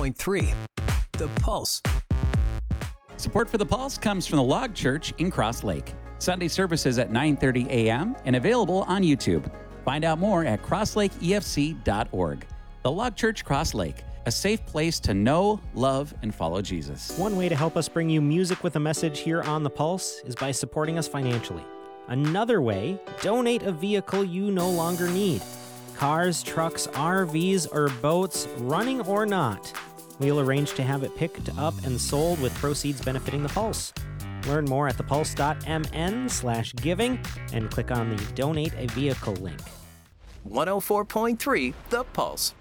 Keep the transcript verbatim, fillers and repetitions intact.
point three The Pulse. Support for The Pulse comes from the Log Church in Cross Lake. Sunday services at nine thirty a.m. and available on YouTube. Find out more at cross lake e f c dot org. The Log Church Cross Lake, a safe place to know, love, and follow Jesus. One way to help us bring you music with a message here on The Pulse is by supporting us financially. Another way, donate a vehicle you no longer need. Cars, trucks, R Vs, or boats, running or not. We'll arrange to have it picked up and sold with proceeds benefiting The Pulse. Learn more at thepulse.mn slash giving and click on the Donate a Vehicle link. one oh four point three The Pulse.